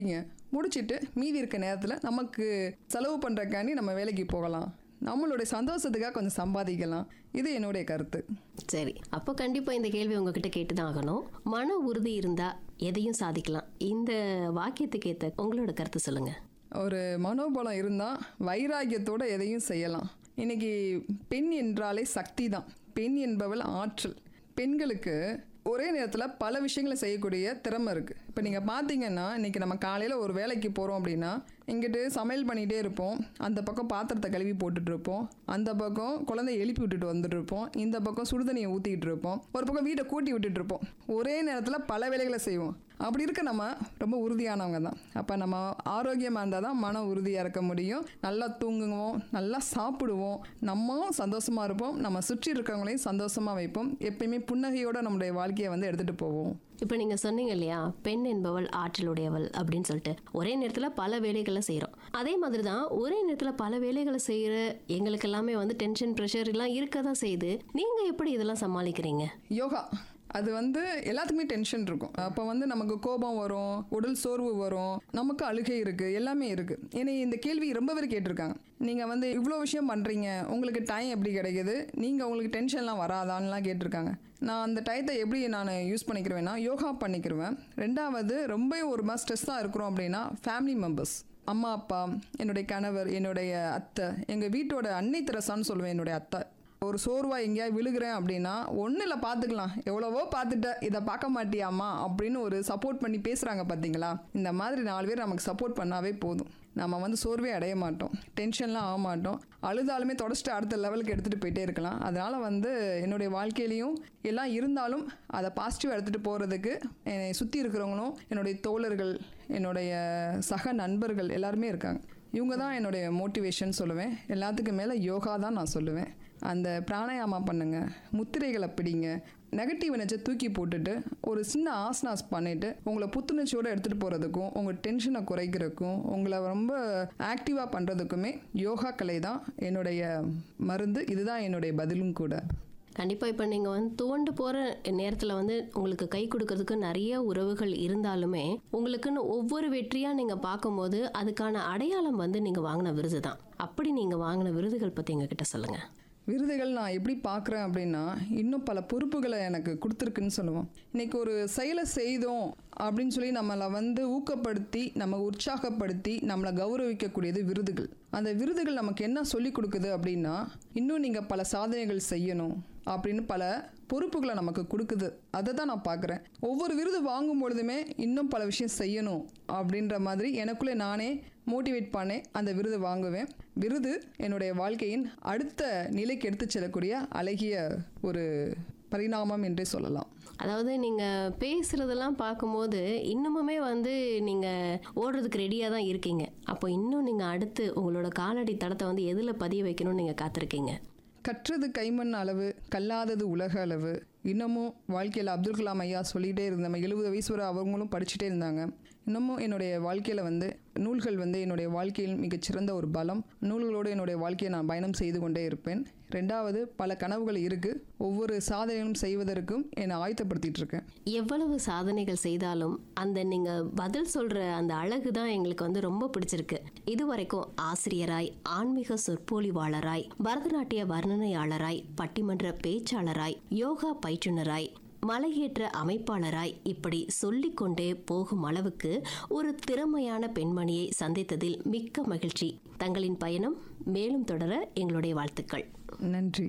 முடிச்சிட்டு மீதி இருக்க நேரத்தில் நமக்கு செலவு பண்ணுறக்காண்டி நம்ம வேலைக்கு போகலாம், நம்மளுடைய சந்தோஷத்துக்காக கொஞ்சம் சம்பாதிக்கலாம். இது என்னுடைய கருத்து. சரி, அப்போ கண்டிப்பாக இந்த கேள்வி உங்ககிட்ட கேட்டு தான் ஆகணும். மன உறுதி இருந்தால் எதையும் சாதிக்கலாம். இந்த வாக்கியத்துக்கு ஏற்ற உங்களோட கருத்து சொல்லுங்கள். ஒரு மனோபலம் இருந்தால் வைராகியத்தோடு எதையும் செய்யலாம். இன்றைக்கி பெண் என்றாலே சக்தி தான். பெண் என்பவள் ஆற்றல். பெண்களுக்கு ஒரே நேரத்தில் பல விஷயங்களை செய்யக்கூடிய திறமை இருக்குது. இப்போ நீங்கள் பார்த்தீங்கன்னா இன்றைக்கி நம்ம காலையில் ஒரு வேலைக்கு போகிறோம் அப்படின்னா இங்கிட்டு சமையல் பண்ணிகிட்டே இருப்போம், அந்த பக்கம் பாத்திரத்தை கழுவி போட்டுட்ருப்போம், அந்த பக்கம் குழந்தைய எழுப்பி விட்டுட்டு வந்துட்டுருப்போம், இந்த பக்கம் சுடுதண்ணியை ஊற்றிக்கிட்டு இருப்போம், ஒரு பக்கம் வீட்டை கூட்டி விட்டுட்ருப்போம். ஒரே நேரத்தில் பல வேலைகளை செய்வோம். அப்படி இருக்க நம்ம ரொம்ப உறுதியானவங்க தான். அப்போ நம்ம ஆரோக்கியமாக இருந்தால் தான் மன உறுதியாக இருக்க முடியும். நல்லா தூங்குவோம், நல்லா சாப்பிடுவோம், நம்மளும் சந்தோஷமாக இருப்போம், நம்ம சுற்றி இருக்கிறவங்களையும் சந்தோஷமாக வைப்போம். எப்பயுமே புன்னகையோடு நம்முடைய வாழ்க்கையை எடுத்துகிட்டு போவோம். இப்போ நீங்கள் சொன்னீங்க இல்லையா, பெண் என்பவள் ஆற்றலுடையவள் அப்படின்னு சொல்லிட்டு ஒரே நேரத்தில் பல வேலைகளை செய்கிறோம். அதே மாதிரி தான் ஒரே நேரத்தில் பல வேலைகளை செய்கிற எங்களுக்கு எல்லாமே டென்ஷன் ப்ரெஷர் எல்லாம் இருக்க தான் செய்யுது. நீங்கள் எப்படி இதெல்லாம் சமாளிக்கிறீங்க? யோகா அது எல்லாத்துக்குமே டென்ஷன் இருக்கும். அப்போ நமக்கு கோபம் வரும், உடல் சோர்வு வரும், நமக்கு அழுகை இருக்குது, எல்லாமே இருக்குது. ஏன்னா இந்த கேள்வி ரொம்ப பேர் கேட்டிருக்காங்க. நீங்கள் இவ்வளோ விஷயம் பண்ணுறீங்க, உங்களுக்கு டைம் எப்படி கிடைக்குது, நீங்கள் உங்களுக்கு டென்ஷன்லாம் வராதான்லாம் கேட்டிருக்காங்க. நான் அந்த டயத்தை எப்படி நான் யூஸ் பண்ணிக்கிறேன்னா யோகா பண்ணிக்கிருவேன். ரெண்டாவது ரொம்ப ஒரு மாதிரி ஸ்ட்ரெஸ்ஸாக இருக்கிறோம் அப்படின்னா ஃபேமிலி மெம்பர்ஸ், அம்மா அப்பா, என்னுடைய கணவர், என்னுடைய அத்தை, எங்கள் வீட்டோட அன்னை தெரசான்னு சொல்லுவேன். என்னுடைய அத்தை ஒரு சோர்வாக எங்கேயாவது விழுகிறேன் அப்படின்னா ஒன்றும் இல்லை பார்த்துக்கலாம், எவ்வளவோ பார்த்துட்டேன், இதை பார்க்க மாட்டியாமா அப்படின்னு ஒரு சப்போர்ட் பண்ணி பேசுகிறாங்க பார்த்தீங்களா. இந்த மாதிரி 4 பேர் நமக்கு சப்போர்ட் பண்ணாவே போதும். நம்ம சோர்வே அடைய மாட்டோம், டென்ஷன்லாம் ஆக மாட்டோம், அழுதாலுமே தொடச்சிட்டு அடுத்த லெவலுக்கு எடுத்துகிட்டு போயிட்டே இருக்கலாம். அதனால் என்னுடைய வாழ்க்கையிலையும் எல்லாம் இருந்தாலும் அதை பாசிட்டிவாக எடுத்துகிட்டு போகிறதுக்கு என்னை சுற்றி இருக்கிறவங்களும், என்னுடைய தோழர்கள், என்னுடைய சக நண்பர்கள் எல்லாருமே இருக்காங்க. இவங்க தான் என்னுடைய மோட்டிவேஷன் சொல்லுவேன். எல்லாத்துக்கும் மேலே யோகா தான் நான் சொல்லுவேன். அந்த பிராணாயாமா பண்ணுங்கள், முத்திரைகளை பிடிங்க, நெகட்டிவ் எனர்ஜி தூக்கி போட்டுட்டு ஒரு சின்ன ஆசனாஸ் பண்ணிவிட்டு உங்களை புத்துணர்ச்சியோடு எடுத்துகிட்டு போகிறதுக்கும், உங்கள் டென்ஷனை குறைக்கிறதுக்கும், உங்களை ரொம்ப ஆக்டிவாக பண்ணுறதுக்குமே யோகா கலை தான் என்னுடைய மருந்து. இதுதான் என்னுடைய பதிலும் கூட. கண்டிப்பாக இப்போ நீங்கள் துவண்டு போகிற நேரத்தில் உங்களுக்கு கை கொடுக்கறதுக்கு நிறைய உறவுகள் இருந்தாலுமே உங்களுக்குன்னு ஒவ்வொரு வெற்றியாக நீங்கள் பார்க்கும்போது அதுக்கான அடையாளம் நீங்கள் வாங்கின விருது தான். அப்படி நீங்கள் வாங்கின விருதுகள் பற்றி எங்ககிட்ட சொல்லுங்கள். விருதுகள் நான் எப்படி பார்க்குறேன் அப்படின்னா, இன்னும் பல பொறுப்புகளை எனக்கு கொடுத்துருக்குன்னு சொல்லுவோம். இன்றைக்கி ஒரு செயலை செய்தோம் அப்படின்னு சொல்லி நம்மளை ஊக்கப்படுத்தி, நம்ம உற்சாகப்படுத்தி, நம்மளை கௌரவிக்கக்கூடியது விருதுகள். அந்த விருதுகள் நமக்கு என்ன சொல்லி கொடுக்குது அப்படின்னா, இன்னும் நீங்கள் பல சாதனைகள் செய்யணும் அப்படின்னு பல பொறுப்புகளை நமக்கு கொடுக்குது. அதை தான் நான் பார்க்குறேன். ஒவ்வொரு விருது வாங்கும் பொழுதுமே இன்னும் பல விஷயம் செய்யணும் அப்படின்ற மாதிரி எனக்குள்ளே நானே மோட்டிவேட் பண்ணேன் அந்த விருது வாங்குவேன். விருது என்னுடைய வாழ்க்கையின் அடுத்த நிலைக்கு எடுத்து செல்லக்கூடிய அழகிய ஒரு பரிணாமம் என்றே சொல்லலாம். அதாவது நீங்கள் பேசுகிறதெல்லாம் பார்க்கும்போது இன்னுமுமே நீங்கள் ஓடுறதுக்கு ரெடியாக தான் இருக்கீங்க. அப்போ இன்னும் நீங்கள் அடுத்து உங்களோட காலடி தடத்தை எதில் பதிய வைக்கணும்னு நீங்கள் காத்திருக்கீங்க. கற்றது கைமண் அளவு, கல்லாதது உலக அளவு. இன்னமும் வாழ்க்கையில் அப்துல் கலாம் ஐயா சொல்லிகிட்டே இருந்தாங்க. 70 வயசு வரை அவங்களும் படிச்சுட்டே இருந்தாங்க. இன்னமும் என்னுடைய வாழ்க்கையில் நூல்கள் என்னுடைய வாழ்க்கையில் மிகச்சிறந்த ஒரு பலம். நூல்களோடு என்னுடைய வாழ்க்கையை நான் பயணம் செய்து கொண்டே இருப்பேன். ரெண்டாவது, பல கனவுகள் இருக்குது. ஒவ்வொரு சாதனைகளும் செய்வதற்கும் என்னை ஆயத்தப்படுத்திட்டு இருக்கேன். எவ்வளவு சாதனைகள் செய்தாலும் அந்த நீங்கள் பதில் சொல்கிற அந்த அழகு தான் எங்களுக்கு ரொம்ப பிடிச்சிருக்கு. இதுவரைக்கும் ஆசிரியராய், ஆன்மீக சொற்பொழிவாளராய், பரதநாட்டிய வர்ணனையாளராய், பட்டிமன்ற பேச்சாளராய், யோகா பயிற்றுனராய், மலையேற்ற அமைப்பாளராய் இப்படி சொல்லிக்கொண்டே போகும் அளவுக்கு ஒரு திறமையான பெண்மணியை சந்தித்ததில் மிக்க மகிழ்ச்சி. தங்களின் பயணம் மேலும் தொடர எங்களுடைய வாழ்த்துக்கள். நன்றி.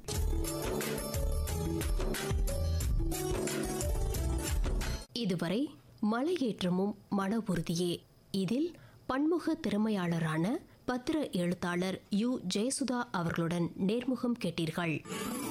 இதுவரை மலையேற்றமும் மன உறுதியே இதில் பன்முக திறமையாளரான பத்திர எழுத்தாளர் யு ஜெயசுதா அவர்களுடன் நேர்முகம் கேட்டீர்கள்.